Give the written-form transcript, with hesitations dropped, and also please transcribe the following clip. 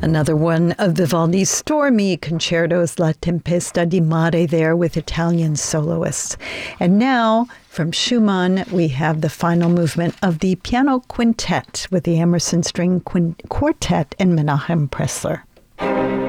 Another one of Vivaldi's stormy concertos, La Tempesta di Mare, there with Italian soloists. And now, from Schumann, we have the final movement of the piano quintet with the Emerson String Quartet and Menachem Pressler.